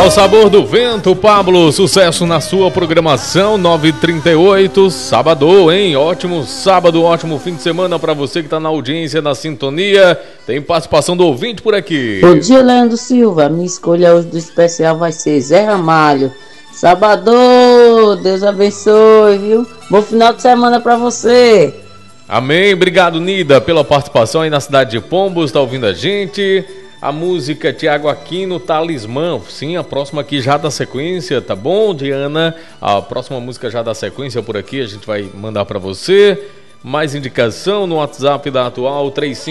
Ao sabor do vento, Pablo, sucesso na sua programação, 9h38, sábado, hein? Ótimo sábado, ótimo fim de semana para você que tá na audiência, na sintonia. Tem participação do ouvinte por aqui. Bom dia, Leandro Silva. Minha escolha hoje do especial vai ser Zé Ramalho. Sábado, Deus abençoe, viu? Bom final de semana para você. Amém, obrigado, Nida, pela participação aí na cidade de Pombos, tá ouvindo a gente. A música Tiago Aquino, Talismã. Sim, a próxima aqui já dá sequência, tá bom, Diana? A próxima música já dá sequência por aqui, a gente vai mandar pra você. Mais indicação no WhatsApp da Atual,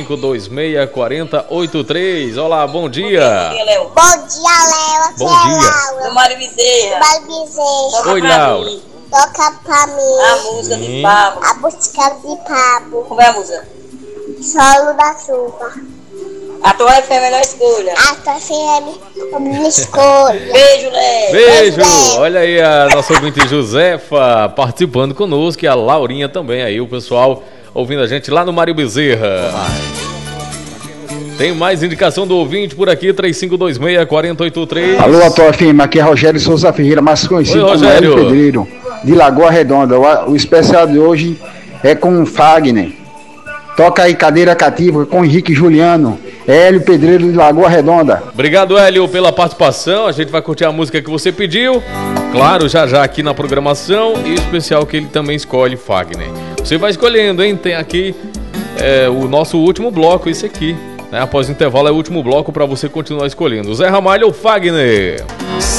3526-4083. Olá, bom dia. Bom dia, Léo. Bom dia. Do Mário Bezerra. Oi, Laura. Toca pra mim. A música de Pablo. A música de Pablo. Como é a música? Solo da chuva. A tua FM é a melhor escolha. A tua FM é a minha escolha. Beijo, Léo. Beijo! Léo. Olha aí a nossa ouvinte Josefa participando conosco e a Laurinha também aí, o pessoal ouvindo a gente lá no Mário Bezerra. Tem mais indicação do ouvinte por aqui, 3526-4083. Alô, Atual FM, aqui é Rogério Souza Ferreira, mais conhecido Oi, como Rogério. Hélio Pedreiro, de Lagoa Redonda. O especial de hoje é com Fagner. Toca aí Cadeira Cativa com Henrique Juliano. Hélio Pedreiro de Lagoa Redonda. Obrigado, Hélio, pela participação. A gente vai curtir a música que você pediu. Claro, já aqui na programação. E o especial que ele também escolhe, Fagner. Você vai escolhendo, hein? Tem aqui o nosso último bloco, esse aqui. Né? Após o intervalo é o último bloco para você continuar escolhendo. Zé Ramalho ou Fagner?